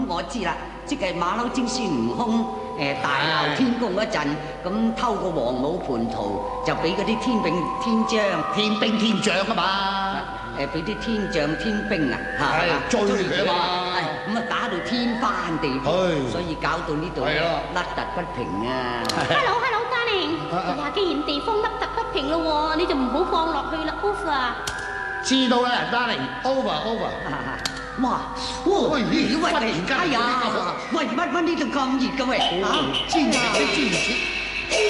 我知啦，即係馬騮精孫悟空大鬧天宮嗰陣，咁偷個黃老盤圖，就俾嗰啲天兵天將啊嘛，俾啲天將天兵啊，係追佢啊嘛，咁啊打到天翻地覆，所以搞到呢度凹凸不平啊。 Hello darling， 呀，既然地方凹凸不平咯喎，你就唔好放落去啦 ，over。 知道啦 ，darling，over。 哇！喂，哎呀，喂，乜呢度咁熱嘅喂？嚇，知唔知？